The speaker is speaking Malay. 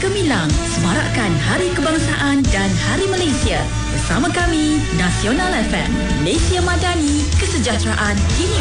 gemilang semarakkan Hari Kebangsaan dan Hari Malaysia. Bersama kami, Nasional FM, Malaysia Madani, kesejahteraan kini